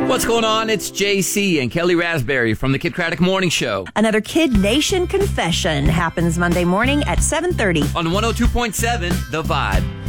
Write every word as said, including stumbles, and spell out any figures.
What's going on? It's J C and Kelly Raspberry from the Kid Craddock Morning Show. Another Kid Nation confession happens Monday morning at seven thirty. On one oh two point seven, The Vibe.